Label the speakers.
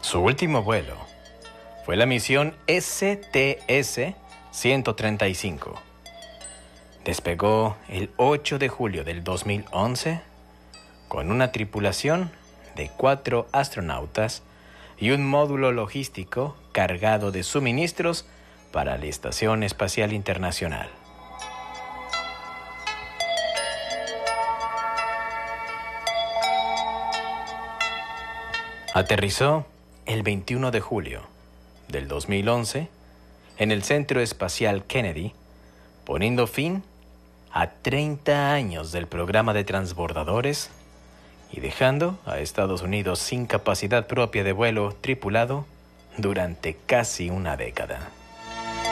Speaker 1: Su último vuelo fue la misión STS-135. Despegó el 8 de julio del 2011 con una tripulación de 4 astronautas y un módulo logístico cargado de suministros para la Estación Espacial Internacional. Aterrizó el 21 de julio del 2011 en el Centro Espacial Kennedy, poniendo fin a 30 años del programa de transbordadores y dejando a Estados Unidos sin capacidad propia de vuelo tripulado durante casi una década.